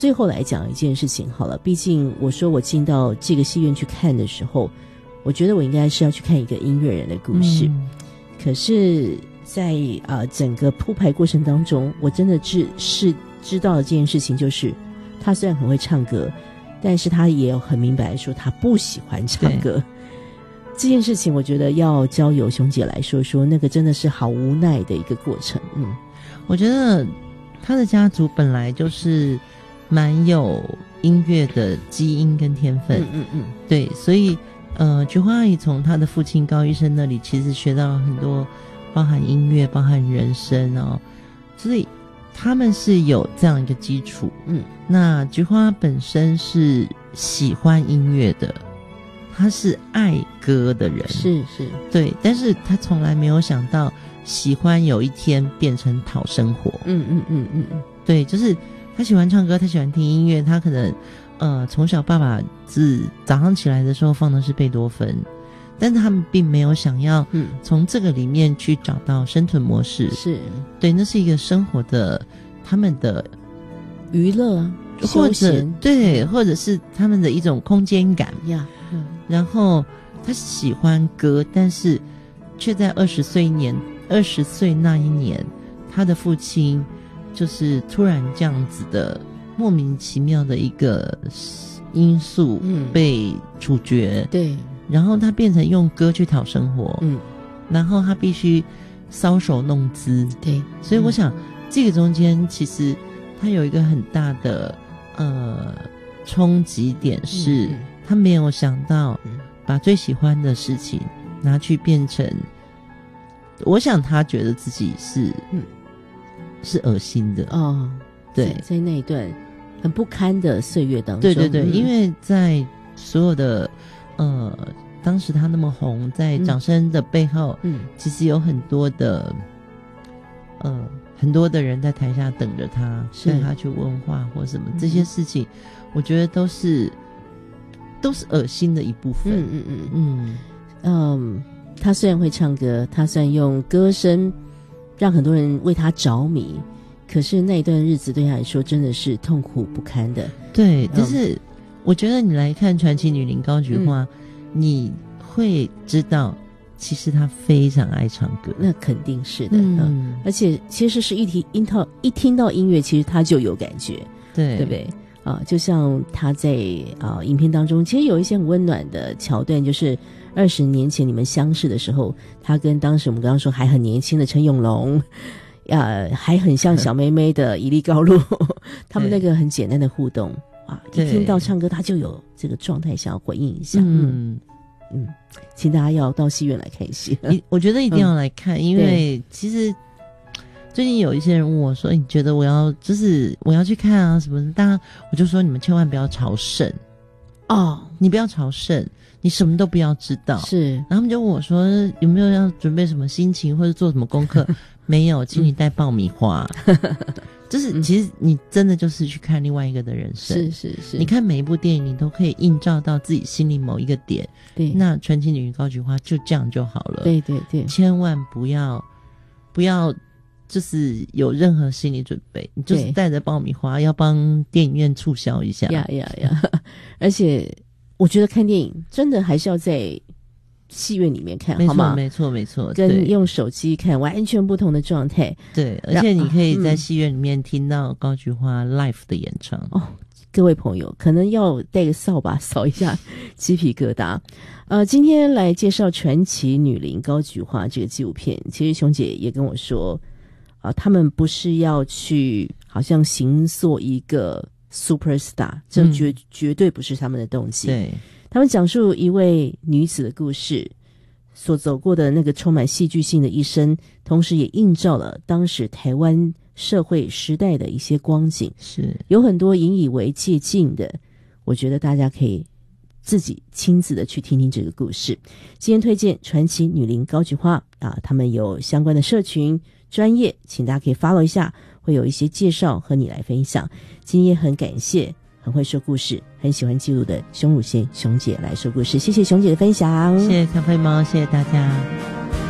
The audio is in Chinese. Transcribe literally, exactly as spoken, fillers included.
最后来讲一件事情好了，毕竟我说我进到这个戏院去看的时候，我觉得我应该是要去看一个音乐人的故事，嗯、可是在啊、呃、整个铺排过程当中，我真的是是知道的这件事情，就是他虽然很会唱歌，但是他也有很明白说他不喜欢唱歌。这件事情我觉得要交由熊姐来说说，那个真的是好无奈的一个过程。嗯， 我觉得他的家族本来就是蛮有音乐的基因跟天分，嗯嗯嗯，对，所以呃，菊花阿姨从她的父亲高医生那里其实学到了很多，包含音乐，包含人生哦，所以他们是有这样一个基础。嗯，那菊花本身是喜欢音乐的，他是爱歌的人， 是是， 对，但是他从来没有想到喜欢有一天变成讨生活。嗯嗯嗯嗯嗯，对，就是他喜欢唱歌，他喜欢听音乐，他可能呃从小爸爸是早上起来的时候放的是贝多芬，但是他们并没有想要从这个里面去找到生存模式。是，对，那是一个生活的他们的娱乐啊， 或者对，或者是他们的一种空间感呀。嗯，然后他喜欢歌，但是却在二十岁年二十岁那一年，他的父亲就是突然这样子的莫名其妙的一个因素被处决。嗯，对，然后他变成用歌去讨生活。嗯，然后他必须搔首弄姿。对，所以我想，嗯，这个中间其实他有一个很大的呃冲击点是。嗯嗯，他没有想到把最喜欢的事情拿去变成，我想他觉得自己是嗯是恶心的哦。对， 在那一段很不堪的岁月当中， 对对对，嗯，因为在所有的呃当时他那么红，在掌声的背后，嗯，其实有很多的呃很多的人在台下等着他，带他去问话或什么，嗯，这些事情，我觉得都是。都是恶心的一部分。嗯嗯嗯嗯嗯，他虽然会唱歌，他虽然用歌声让很多人为他着迷，可是那一段日子对他来说真的是痛苦不堪的。 对，但是我觉得你来看传奇女伶高菊花，嗯，你会知道其实他非常爱唱歌。 那肯定是的。嗯，嗯，而且其实是一听一套一听到音乐，其实他就有感觉。对，对不对？啊，就像他在啊影片当中，其实有一些很温暖的桥段，就是二十年前你们相识的时候，他跟当时我们刚刚说还很年轻的陈永龙，啊，还很像小妹妹的伊利高露，他们那个很简单的互动啊，一听到唱歌他就有这个状态想要回应一下。嗯嗯，请大家要到戏院来看戏， 我觉得一定要来看，嗯，因为其实。最近有一些人问我说，你觉得我要就是我要去看啊什么的，当然我就说你们千万不要朝圣哦，你不要朝圣，你什么都不要知道。是，然后他们就问我说有没有要准备什么心情或者做什么功课没有，请你带爆米花。就是其实你真的就是去看另外一个的人生。是是是，你看每一部电影你都可以映照到自己心里某一个点。对，那传奇女伶高菊花就这样就好了。对对对，千万不要不要就是有任何心理准备，你就是带着爆米花要帮电影院促销一下。 呀呀呀！而且我觉得看电影真的还是要在戏院里面看，好吗？ 没错没错， 跟用手机看完全不同的状态。 对，而且你可以在戏院里面听到高菊花 live 的演唱。 哦，各位朋友可能要带个扫把扫一下鸡皮疙瘩。呃，今天来介绍传奇女伶高菊花这个纪录片，其实熊姐也跟我说啊，他们不是要去好像形塑一个 superstar， 这绝、嗯、绝对不是他们的动机。对，他们讲述一位女子的故事，所走过的那个充满戏剧性的一生，同时也映照了当时台湾社会时代的一些光景，是有很多引以为借鉴的。我觉得大家可以自己亲自的去听听这个故事。今天推荐传奇女伶高菊花啊，他们有相关的社群专业，请大家可以 follow 一下，会有一些介绍和你来分享。今天也很感谢很会说故事很喜欢记录的熊汝贤熊姐来说故事，谢谢熊姐的分享。 谢谢咖啡猫，谢谢大家。